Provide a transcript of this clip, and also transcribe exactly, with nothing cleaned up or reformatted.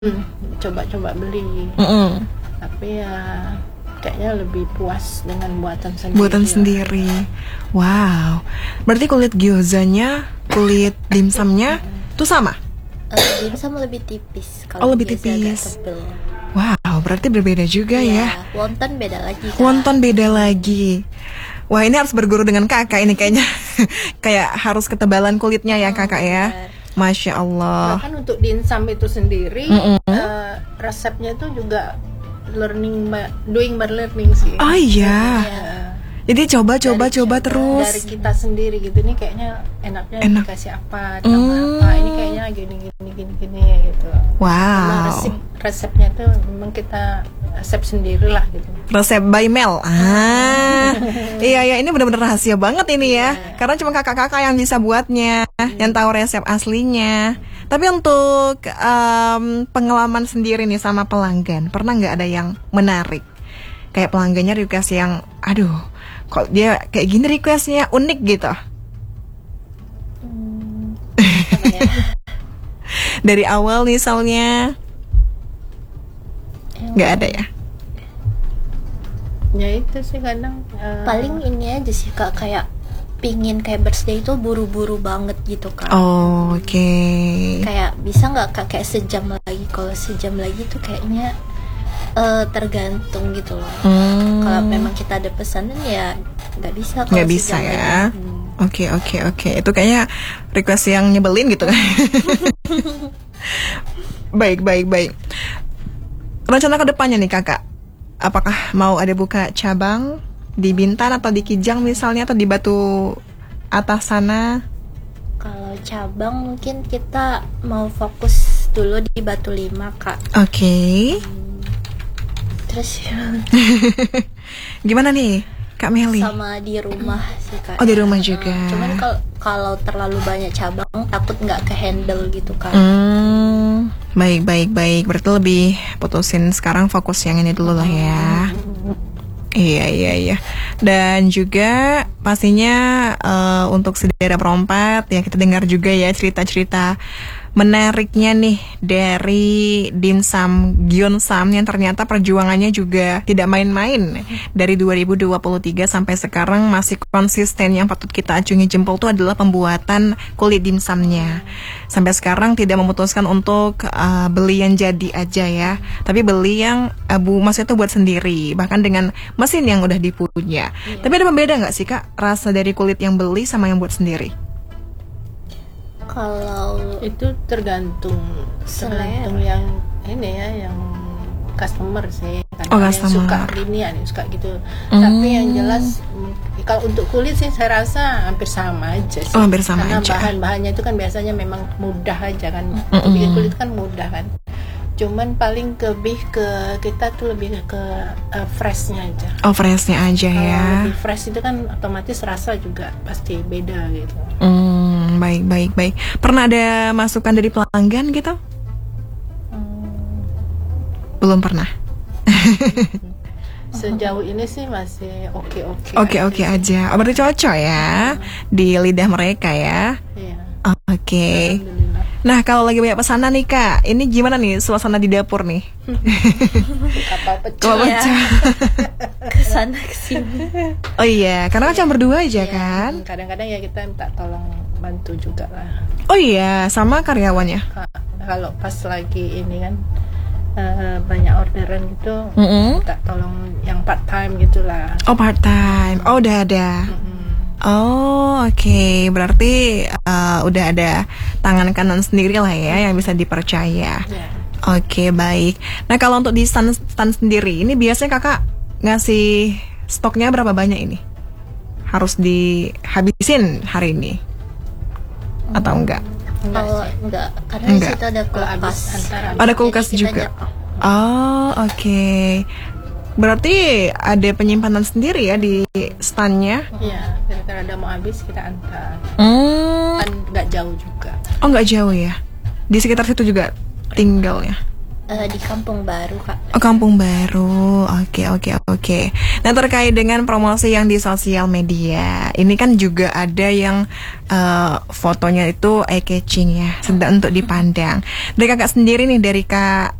coba-coba beli. Mm-mm. Tapi ya kayaknya lebih puas dengan buatan sendiri. Buatan sendiri. Wow. Berarti kulit gyozanya, kulit dimsumnya tuh sama? Uh, dimsum lebih tipis. Oh, Kalau lebih gyoza agak tipis. tebel. Wow, berarti berbeda juga ya. Wonton beda lagi. Kak. Wonton beda lagi. Wah, ini harus berguru dengan kakak ini kayaknya. Kayak harus ketebalan kulitnya ya kakak ya. Masya Allah. Bahkan untuk dimsum itu sendiri, Mm-mm. uh, resepnya itu juga learning by, doing by learning sih. Oh iya. Ya. Jadi coba-coba Dari coba coba terus. dari kita sendiri gitu, ini kayaknya enaknya Enak. dikasih apa, ditambah Mm. apa, ini kayaknya gini gini gini gini gitu. Karena Wow. resep resepnya tuh memang kita resep sendiri lah gitu. Resep by Mel. Ah. Iya ya, ini benar-benar rahasia banget ini ya. Karena cuma kakak-kakak yang bisa buatnya, yang tahu resep aslinya. Tapi untuk em, pengalaman sendiri nih sama pelanggan, pernah nggak ada yang menarik? Kayak pelanggannya request yang, aduh, kok dia kayak gini requestnya unik gitu. Hmm, apa ya? Dari awal misalnya nggak ada ya? Ya itu sih kadang uh, Paling ini aja sih Kak, kayak pingin kayak birthday itu buru-buru banget gitu Kak. Oh, oke. Kayak bisa nggak Kak kayak sejam lagi? Kalau sejam lagi tuh kayaknya eh, tergantung gitu loh. Hmm. Kalau memang kita ada pesanan ya nggak bisa. Kalau Nggak bisa sejam ya. lagi. Hmm. Oke oke oke. Itu kayaknya request yang nyebelin gitu kan. Baik baik baik. Rencana ke depannya nih kakak, apakah mau ada buka cabang di Bintan atau di Kijang misalnya, atau di Batu atas sana? Kalau cabang mungkin kita mau fokus dulu di Batu Lima Kak. Oke. Terus Gimana nih Kak Meli? sama di rumah sih Kak. Oh, di rumah juga. Cuman kalau kalau terlalu banyak cabang takut nggak ke handle gitu Kak. Hmm, baik baik baik. Berarti lebih putusin sekarang, fokus yang ini dulu lah ya. Iya iya iya. Dan juga pastinya eh, untuk saudara perompak ya, kita dengar juga ya cerita-cerita menariknya nih dari dimsum Gyeonsam yang ternyata perjuangannya juga tidak main-main. Dari dua ribu dua puluh tiga sampai sekarang masih konsisten. Yang patut kita acungi jempol itu adalah pembuatan kulit dimsumnya. Sampai sekarang tidak memutuskan untuk uh, beli yang jadi aja ya, tapi beli yang uh, bu maksudnya itu buat sendiri, bahkan dengan mesin yang udah dipunya. Iya. Tapi ada pembeda nggak sih Kak, rasa dari kulit yang beli sama yang buat sendiri? Kalau itu tergantung tergantung Selera. yang ini ya, yang customer sih. Kadang Oh, ada yang customer. suka gini, ada yang suka gitu. Hmm. Tapi yang jelas mm, kalau untuk kulit sih saya rasa hampir sama aja sih. Oh, hampir sama Karena aja. bahan-bahannya itu kan biasanya memang mudah aja kan. Mm-mm. Bikin kulit kan mudah kan. Cuman paling lebih ke kita tuh lebih ke uh, freshnya aja. Oh, freshnya aja Kalau ya. lebih fresh itu kan otomatis rasa juga pasti beda gitu. Hmm, baik baik baik. Pernah ada masukan dari pelanggan gitu? Hmm. Belum pernah. Sejauh ini sih masih oke-oke. Oke oke aja. Oh, berarti cocok ya di lidah mereka ya. Iya. Oke. Alhamdulillah. Nah, kalau lagi banyak pesanan nih Kak, ini gimana nih suasana di dapur nih? Kapal pecah. Kalau ya, pecah. kesana kesini. Oh iya, karena kan cuma berdua aja Iya, kan. kadang-kadang ya kita minta tolong bantu juga lah. Oh iya, sama karyawannya. Ka- Kalau pas lagi ini kan eh, banyak orderan gitu, Mm-mm. minta tolong yang part time gitulah. Oh, part time. Oh, udah ada. Mm-mm. Oh, oke. Berarti uh, udah ada tangan kanan sendiri lah ya yang bisa dipercaya. Ya. Oke, baik. Nah, kalau untuk di stand, stand sendiri, ini biasanya kakak ngasih stoknya berapa banyak ini? Harus dihabisin hari ini? Atau enggak? Enggak Kalau sih. enggak, karena Enggak. di situ ada Kalau kulkas. habis antara Ada kulkas Jadi kita juga? nyetok. Oh, oke. Berarti ada penyimpanan sendiri ya di standnya? Iya, kira-kira ada mau habis kita antar. Hmm. Kan nggak jauh juga. Oh, nggak jauh ya? Di sekitar situ juga tinggal ya? uh, di Kampung Baru, Kak. Oh, Kampung Baru. Oke, oke, oke. Nah, terkait dengan promosi yang di sosial media, ini kan juga ada yang uh, fotonya itu eye catching ya, sedang untuk dipandang. Dari kakak sendiri nih, dari Kak